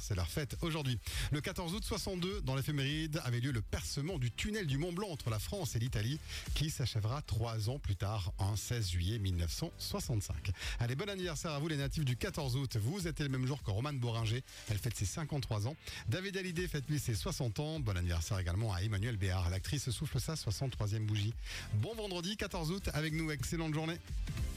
c'est leur fête aujourd'hui. Le 14 août 62, dans l'éphéméride, avait lieu le percement du tunnel du Mont Blanc entre la France et l'Italie, qui s'achèvera 3 ans plus tard, en 16 juillet 1965. Allez, bon anniversaire à vous les natifs du 14 août. Vous êtes le même jour que Romane Boringer, elle fête ses 53 ans. David Hallyday fête lui ses 60 ans. Bon anniversaire également à Emmanuel Béard. L'actrice souffle sa 63e bougie. Bon vendredi 14 août avec nous, excellente journée.